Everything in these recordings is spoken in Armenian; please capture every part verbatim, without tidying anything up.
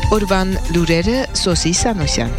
Օրվան լուրերը Սոսի Սանոսյան։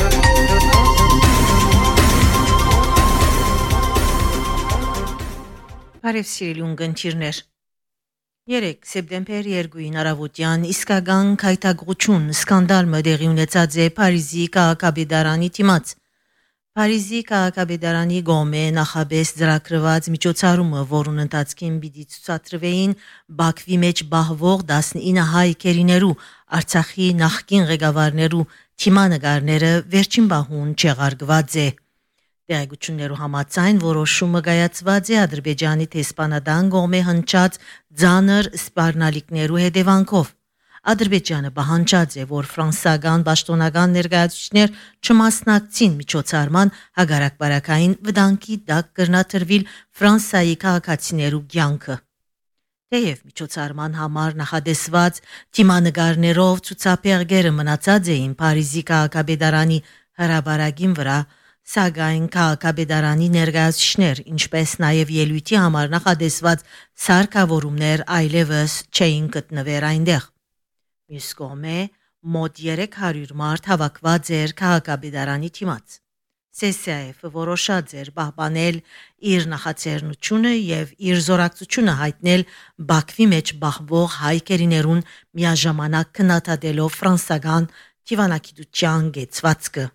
Բարև սիրելի ունկնդիրներ։ Երեկ սեպտեմբեր երկուին առավոտյան իսկական քայթակղություն սկանդալը տեղի ունեցած է Փարիզի քաղաքապետարանի դիմաց։ Փարիզի քաղաքապետարանի գոմե նախաբես ծրագրված միջոցառումը, որուն ընթացքին պիտի ցուցադրվեին Բաքվի մեջ բահվող տասնինը հայ քերիներու Արցախի նախկին ղեկավարներու թիմանագարները վերջին բահուն չեղարկված է։ Տեղեկություններու համաձայն որոշումը կայացված է Ադրբեջանի տեսփանադան գոմե հնչած ծանր սպառնալիքներու հետևանքով։ Ադրբեջանը պահանջած է, որ ֆրանսական պաշտոնական ներկայացուցիչներ չմասնակցին միջոցառման հագարակբարակային վտանգի տակ կրնաթրվիլ Ֆրանսայի քաղաքացիներու կյանքը։ Թեև միջոցառման համար նախադեсված թիմանագարներով ցուցափեղկերը մնացած էին Փարիզի քաղաքապետարանի հրապարակին վրա, սակայն քաղաքապետարանի ներկայացուցիչներ, ինչպես նաև ելույթի համար նախադեсված սարքավորումներ այլևս չէին գտնվեր այնտեղ։ Մյուս կողմէ մոտ երեք հարյուր մարդ հավաքված էր քաղաքապետարանի դիմաց։ Սե Սե Էֆ-ը որոշած էր պահպանել իր նախաձեռնությունը եւ իր զորակցությունը հայտնել Բաքվի մեջ բախվող հայ քերիներուն միաժամանակ քննադատելով ֆրանսական դիվանագիտության գեցվածքը։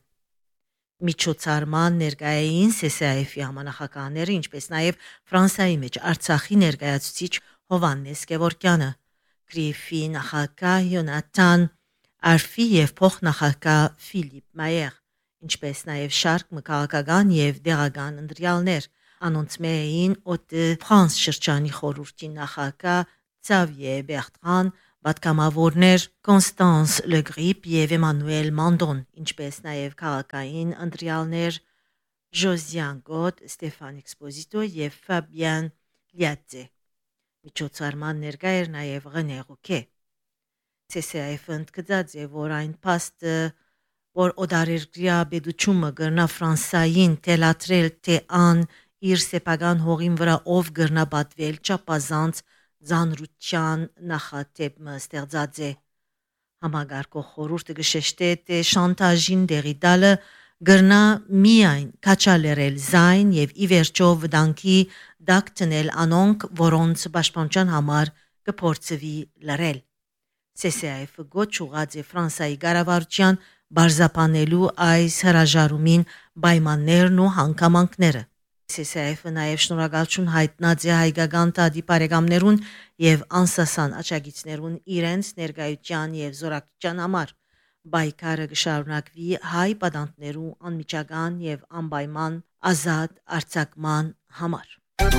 Միջոցառման ներկայային Սե Սե Էֆ-ի համանախագահները, ինչպես նաև Ֆրանսիայի մեջ Արցախի ներկայացուցիչ Հովհաննես Գևորգյանը, Գրիֆի նախագահ Յոնատան Արֆի եւ փոխնախագահ Ֆիլիպ Մայեր, ինչպես նաև շարք մկաղական եւ դեղական ընտրյալներ, անոնցմեին օտ Ֆրանս շրջանի խորհրդի նախագահ Ցավիե Բերտրան, պատգամավորներ Կոնստանս Լեգրիպ եւ Էմանուել Մանդոն, ինչպես նաև քաղաքային ընտրյալներ Ժոզիան Գոտ, Ստեֆան Էքսպոզիտո եւ Ֆաբիան Լիատե։ Միջոցառման ներկա էր նաև Ռենե Ռուկե։ Սե Սե Էֆ-ը ընդգծած է, որ այն փաստը, որ օդարերկրյա պետությունը գրնա Ֆրանսային թելատրել թե ան իր սեփական հողին վրա ով գրնա պատվել չափազանց ծանրության նախատեպը ստեղծած է։ Համագարկող խորհուրդը գշեշտե թե շանտաժին դեղի տալը գրնա միայն քաչալերել զայն եւ ի վերջո վտանգի դակ տնել անոնք, որոնց պաշտպանության համար կփորձվի լրել։ Սե Սե Էֆ-ը գոչ ուղղած է Ֆրանսայի կառավարության բարձապանելու այս հրաժարումին պայմաններն ու հանգամանքները։ Սե Սե Էֆ-ը նաև շնորհակալություն հայտնած է հայկական տադի բարեկամներուն եւ անսասան աչագիցներուն իրենց ներկայության եւ զորակցության համար։ Բայկարը կշարունակվի հայ պատանդներու անմիջական եւ անպայման ազատ արձակման համար։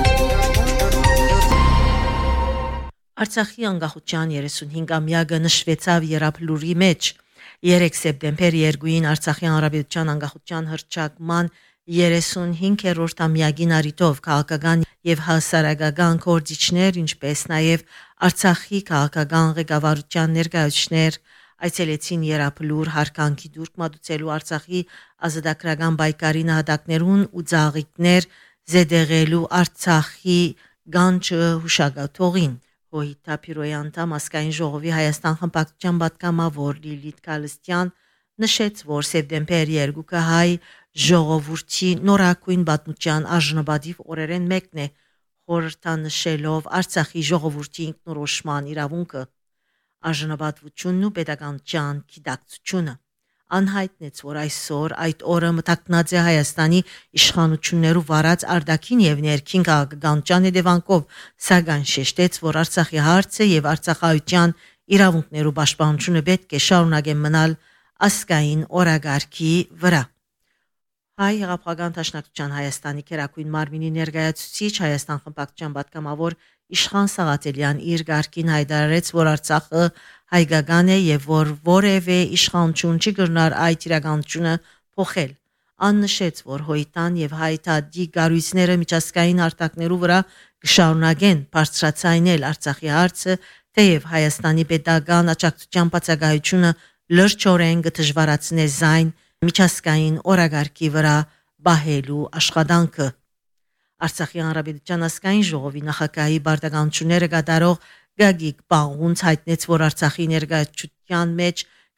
Արցախի անկախության երեսունհինգամյակը նշվեցավ Երապլուրի մեջ։ երեք սեպտեմբեր երկուին Արցախի հանրապետության անկախության հռչակման երեսունհինգերորդ ամյակին առիթով քաղաքական եւ հասարակական գործիչներ, ինչպես նաեւ Արցախի քաղաքական ղեկավարության ներկայացուցիչներ այցելեցին Երապլուր հարկանքի դուրք մատուցելու Արցախի ազատագրական բայկարի նահատակներուն ու ծաղիկներ զեդեղելու Արցախի գանչը հուշագաթողին։ Հոհիտա Պիրոյան Տամասկային ժողովի Հայաստան խմբակցության պատգամավոր Լիլիթ Կալստյան նշեց, որ սեպտեմբեր երկուը հայ ժողովրդի նորակույն պատմության արժանապատիվ օրերեն մեկն է, խորհրդանշելով Արցախի ժողովրդի ինքնորոշման իրավունքը, արժանապատվությունն ու պետականության գիտակցությունը։ Անհայտնեց, որ այսօր այդ օրը մտակնած է Հայաստանի իշխանություններու վարած արտաքին եւ ներքին քաղաքականության հետևանքով, սակայն շեշտեց, որ Արցախի հարցը եւ արցախայության իրավունքներու պաշտպանությունը պետք է շարունակեն մնալ ասկային օրագարկի վրա։ Հայ հեղափոխական դաշնակցության Հայաստանի քերակույն մարմինի ներկայացուցիչ Հայաստան խմբակցության պատգամավոր Իշխան Սաղաթելյան իր գարկին հայտարարեց, որ Արցախը հայկական է եւ որ որևէ իշխանություն չի կրնար այդ իրականությունը փոխել։ Ան նշեց, որ Հոյտան եւ Հայտադի գարույցները միջազգային արտակներու վրա կշարունակեն բարձրացնել Արցախի հարցը, թեև Հայաստանի պետական աջակցության բացակայությունը լրջորեն կդժվարացնե զայն միջազգային օրագարկի վրա բահելու աշխատանքը։ Արցախի հանրապետության ազգային ժողովի նախագահի բարձրականությունները կատարող Գագիկ Պաղունց հայտնեց, որ Արցախի ներկայացության մեջ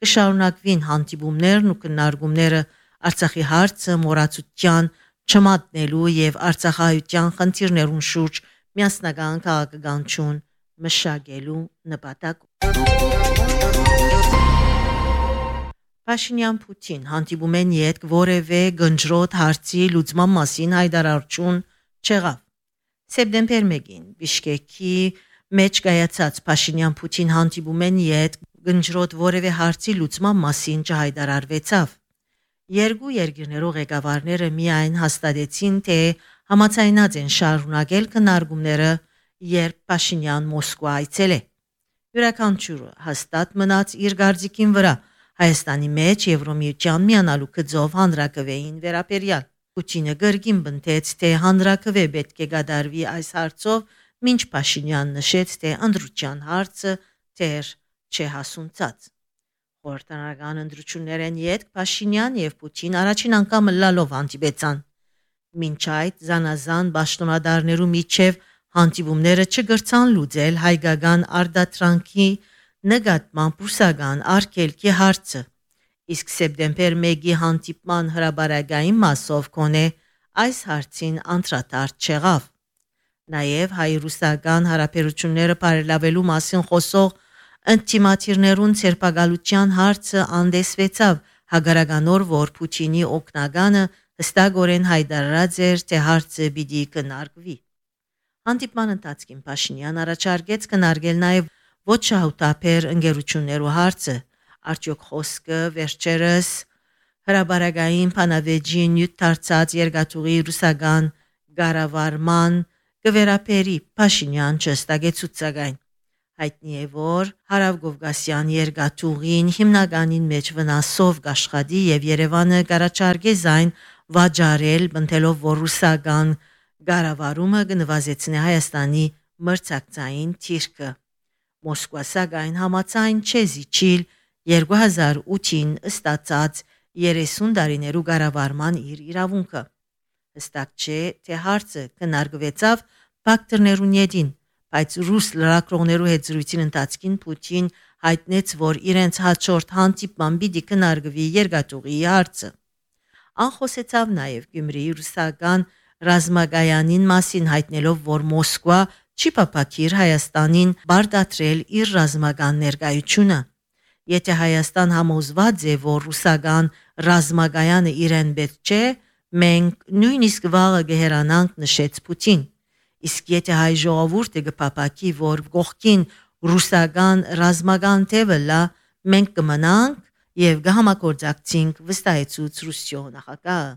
կշարունակվին հանդիպումներն ու քննարկումները Արցախի հարցը մոռացության չմատնելու եւ Արցախահայության խնդիրներուն շուրջ միասնական քաղաքականություն մշակելու նպատակով։ Փաշինյան-Պուտին հանդիպում են յետք որևէ գնջրոտ հարցի լուծման մասին հայտարարություն չեղավ։ Սեպտեմբեր մեկին Բիշկեկի մեջ կայացած Փաշինյան-Պուտին հանդիպում են յետք գնջրոտ որևէ հարցի լուծման մասին չհայտարարվեցավ։ Երկու երկրներու ղեկավարները միայն հաստատեցին, թե համաձայնած են շարունակել քննարկումները, երբ Փաշինյան Մոսկվա այցել է։ Յուրաքանչյուրը հաստատ մնաց իր գարձիկին վրա Հայաստանի մեջ Եվրոմիության միանալու գծով հանրակրվեին վերաբերյալ։ Պուտինը գրգին բնտեց, թե հանրակրվե պետք է գդարվի այս հարցով, մինչ Փաշինյան նշեց, թե ընդրության հարցը դեռ չէ հասունցած։ Խորհրդանական ընդրություններեն յետք Փաշինյան եւ Պուտին առաջին անգամ լալով հանդիպեցան։ Մինչ այդ զանազան պաշտոնատարներու միջև հանդիպումները չգրցան լուծել հայկական արտադրանքի նկատմամբ ռուսական արգելքի հարցը։ Իսկ սեպտեմբեր մեկի հանդիպման հրաբարակային մասով կոնե այս հարցին անդրադարձ չեղավ։ Նաև հայ-ռուսական հարաբերությունները բարելավելու մասին խոսող ինտիմատիրներուն ցերպակալության հարցը անդեսվեցավ հագարականոր, որ Պուտինի օգնականը հստակորեն հայտարարած էր, թե հարցը պիտի քննարկվի։ Հանդիպման ընթացքին Փաշինյան առաջարկեց քննարկել նաև ոչ շահութաբեր ընկերություններու հարցը, արդյոք խոսքը վերջերս հրաբարակային փանավեճի նյութ դարձած երկաթուղի ռուսական կառավարման կվերապերի Փաշինյան չստագեցուցագայն։ Հայտնի է, որ Հարավկովկասյան երկաթուղին հիմնականին մեջ վնասով կաշխատի եւ Երևանը կառաջարկե զայն վաճառել, բնտելով, որ ռուսական կառավարումը կնվազեցնի Հայաստանի մրցակցային թիրքը։ Մոսկվա սակայն համաձայն չէ զիջիլ երկու հազար ութին ստացած երեսուն տարիներու կառավարման իր իրավունքը։ Հստակ չէ, թե հարցը քննարկվեցավ ֆակտորներուն յետին, բայց ռուս լրագրողներու հետ զրույցին ընթացքին Պուտին հայտնեց, որ իրենց հաջորդ հանդիպման պիտի քննարկվի երկաթուղի հարցը։ Անխոսեցավ նաև Գյումրիի ռուսական ռազմագայանին մասին հայտնելով, որ Մոսկվա չի պապակիր Հայաստանին բարդատրել իր ռազմական ներկայությունը։ Եթե Հայաստան համոզված է, որ ռուսական ռազմագայանը իրեն պետք չէ, մենք նույնիսկ վաղը կհեռանանք, նշեց Պուտին։ Իսկ եթե հայ ժողովուրդը կպապակի, որ կողքին ռուսական ռազմական թևը լա, մենք կմնանք եւ կհամագործակցենք, վստահեցուց Ռուսիո նախագահը։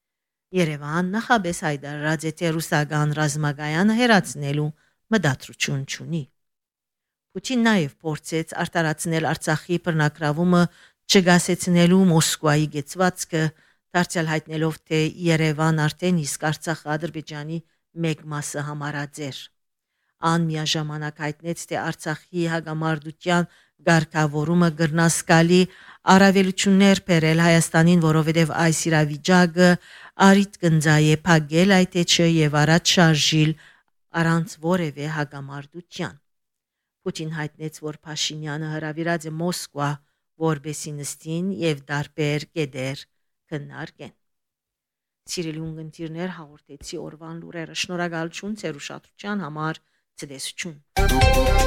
Երևան նախաբես հայտարարած է, թե ռուսական ռազմագայանը հերացնելու մտադրություն չունի։ Պուտին նաև փորձեց արտարացնել Արցախի բռնակրավումը չգասեցնելու Մոսկվայի գեցվածքը, դարձյալ հայտնելով, թե Երևան արդեն իսկ Արցախը Ադրբեջանի մեկ մասը համարած էր։ Ան միաժամանակ հայտնեց, թե Արցախի հագամարտության ղեկավարումը գրնասկալի առավելություններ բերել Հայաստանին, որովհետև այս իրավիճակը արիտ կնձայ է փակել այդ էջը եւ առաջ շարժիլ առանց որևէ հագամարտության։ Պուտին հայտնեց, որ Փաշինյանը հրավիրած է Մոսկվա, որբեսի նստին եւ դարբեր կետեր քննարկեն։ Սիրելի ունգընտիրներ, հաղորդեցի օրվան լուրերը։ Շնորհակալություն ձեր ուշադրության համար։ Ցտեսություն։